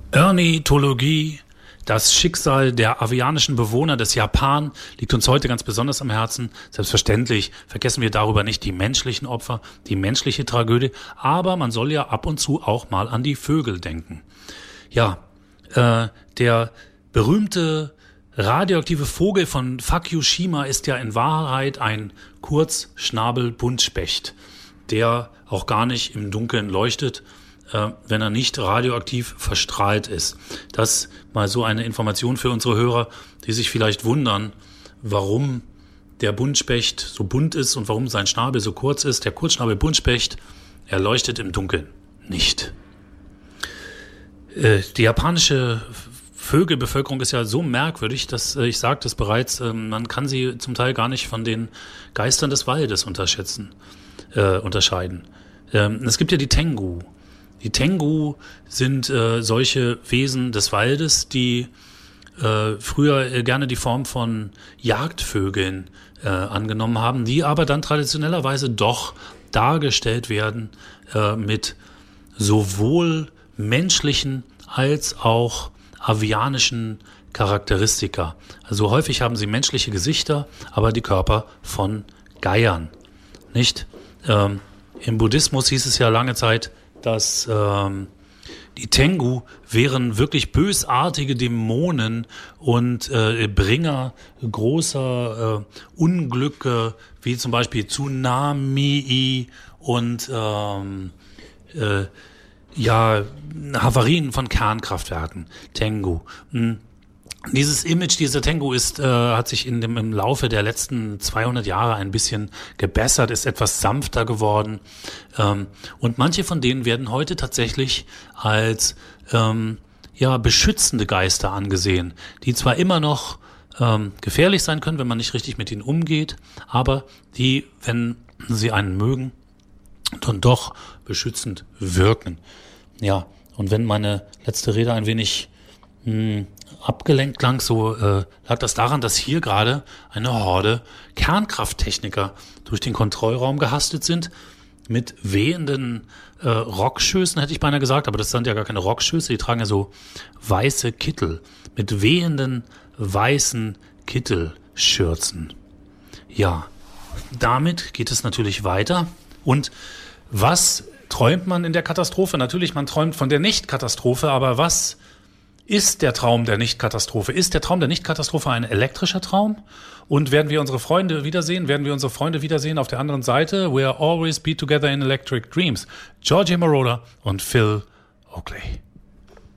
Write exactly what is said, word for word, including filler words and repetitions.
Ornithologie, das Schicksal der avianischen Bewohner des Japan liegt uns heute ganz besonders am Herzen. Selbstverständlich vergessen wir darüber nicht die menschlichen Opfer, die menschliche Tragödie, aber man soll ja ab und zu auch mal an die Vögel denken. Ja, äh, der berühmte radioaktive Vogel von Fukushima ist ja in Wahrheit ein Kurzschnabel-Buntspecht, der auch gar nicht im Dunkeln leuchtet, äh, wenn er nicht radioaktiv verstrahlt ist. Das mal so eine Information für unsere Hörer, die sich vielleicht wundern, warum der Buntspecht so bunt ist und warum sein Schnabel so kurz ist. Der Kurzschnabel-Buntspecht, er leuchtet im Dunkeln nicht. Äh, die japanische Vögelbevölkerung ist ja so merkwürdig, dass äh, ich sagte es bereits, äh, man kann sie zum Teil gar nicht von den Geistern des Waldes unterschätzen, äh, unterscheiden. Ähm, es gibt ja die Tengu. Die Tengu sind äh, solche Wesen des Waldes, die äh, früher äh, gerne die Form von Jagdvögeln äh, angenommen haben, die aber dann traditionellerweise doch dargestellt werden äh, mit sowohl menschlichen als auch avianischen Charakteristika. Also häufig haben sie menschliche Gesichter, aber die Körper von Geiern. Nicht? Ähm, Im Buddhismus hieß es ja lange Zeit, dass ähm, die Tengu wären wirklich bösartige Dämonen und äh, Bringer großer äh, Unglücke, wie zum Beispiel Tsunami und ähm, äh, ja, Havarien von Kernkraftwerken, Tengu. Dieses Image dieser Tengu ist, äh, hat sich in dem, im Laufe der letzten zweihundert Jahre ein bisschen gebessert, ist etwas sanfter geworden. Ähm, und manche von denen werden heute tatsächlich als ähm, ja, beschützende Geister angesehen, die zwar immer noch ähm, gefährlich sein können, wenn man nicht richtig mit ihnen umgeht, aber die, wenn sie einen mögen, dann doch beschützend wirken. Ja, und wenn meine letzte Rede ein wenig mh, abgelenkt klang, so äh, lag das daran, dass hier gerade eine Horde Kernkrafttechniker durch den Kontrollraum gehastet sind, mit wehenden äh, Rockschößen, hätte ich beinahe gesagt, aber das sind ja gar keine Rockschöße, die tragen ja so weiße Kittel, mit wehenden weißen Kittelschürzen. Ja, damit geht es natürlich weiter. Und was träumt man in der Katastrophe? Natürlich, man träumt von der Nicht-Katastrophe, aber was ist der Traum der Nicht-Katastrophe? Ist der Traum der Nicht-Katastrophe ein elektrischer Traum? Und werden wir unsere Freunde wiedersehen? Werden wir unsere Freunde wiedersehen auf der anderen Seite? We'll always be together in electric dreams. Georgie Moroder und Phil Oakley.